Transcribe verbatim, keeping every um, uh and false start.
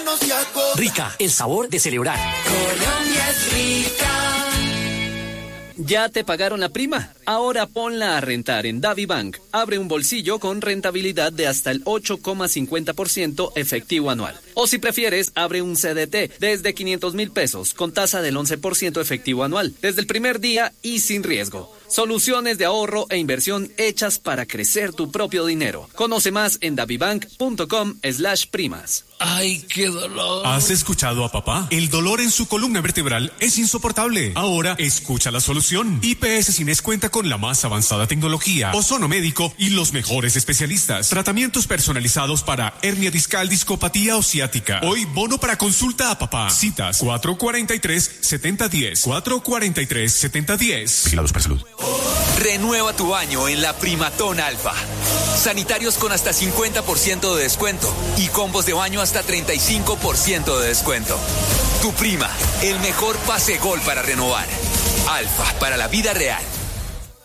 no se agota. Rica, el sabor de celebrar. Colombia es rica. ¿Ya te pagaron la prima? Ahora ponla a rentar en DaviBank. Abre un bolsillo con rentabilidad de hasta el ocho coma cincuenta por ciento efectivo anual. O si prefieres, abre un C D T desde quinientos mil pesos con tasa del once por ciento efectivo anual. Desde el primer día y sin riesgo. Soluciones de ahorro e inversión hechas para crecer tu propio dinero. Conoce más en davibank.com slash primas. ¡Ay, qué dolor! ¿Has escuchado a papá? El dolor en su columna vertebral es insoportable. Ahora escucha la solución. I P S Cines cuenta con la más avanzada tecnología, ozono médico y los mejores especialistas. Tratamientos personalizados para hernia discal, discopatía o ciática. Hoy bono para consulta a papá. Citas cuatro cuatro tres, siete cero uno cero. cuatro cuatro tres, siete cero uno cero. Vigilados para salud. Renueva tu baño en la Primatón Alfa. Sanitarios con hasta cincuenta por ciento de descuento y combos de baño hasta treinta y cinco por ciento de descuento. Tu prima, el mejor pase gol para renovar. Alfa, para la vida real.